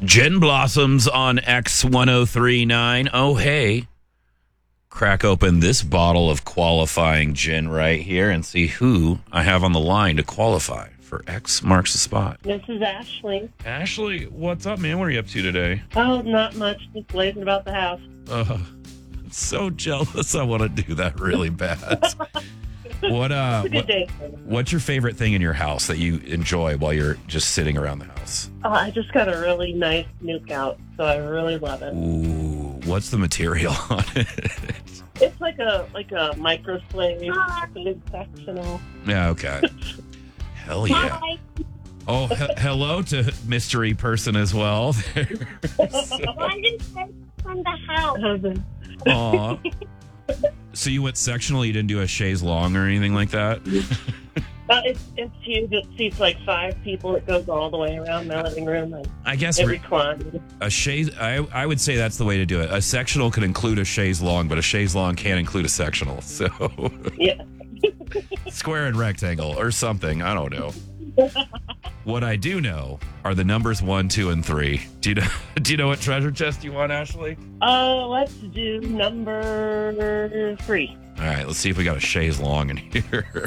Gin Blossoms on X1039. Oh, hey. Crack open this bottle of qualifying gin right here and see who I have on the line to qualify for X Marks the Spot. This is Ashley. Ashley, what's up, man? What are you up to today? Oh, not much. Just lazing about the house. I'm so jealous. I want to do that really bad. It's a good day. What's your favorite thing in your house that you enjoy while you're just sitting around the house? I just got a really nice nuke out, so I really love it. Ooh, what's the material on it? It's like a microswave, big sectional. Yeah, okay. Hell yeah. Hi. Oh, hello to mystery person as well. London from the house. Aw. So you went sectional? You didn't do a chaise long or anything like that? It's huge. It seats like 5 people. It goes all the way around my living room. And I guess it reclines. a chaise, I would say that's the way to do it. A sectional could include a chaise long, but a chaise long can't include a sectional. So Yeah. square and rectangle or something. I don't know. What I do know are the numbers 1, 2, and 3. Do you know what treasure chest you want, Ashley? Let's do number 3. All right, let's see if we got a chaise long in here.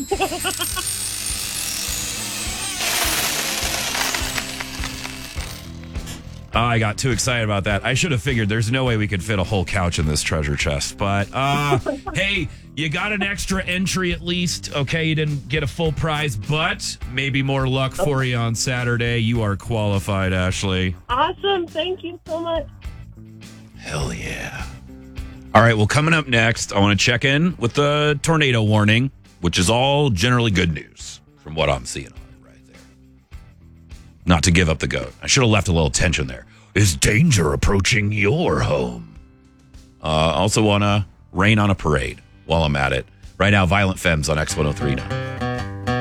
I got too excited about that. I should have figured there's no way we could fit a whole couch in this treasure chest. But, hey, you got an extra entry at least. Okay, you didn't get a full prize, but maybe more luck for you on Saturday. You are qualified, Ashley. Awesome. Thank you so much. Hell yeah. All right, well, coming up next, I want to check in with the tornado warning, which is all generally good news from what I'm seeing on it right there. Not to give up the goat. I should have left a little tension there. Is danger approaching your home? Also want to rain on a parade while I'm at it. Right now, Violent Femmes on X1039.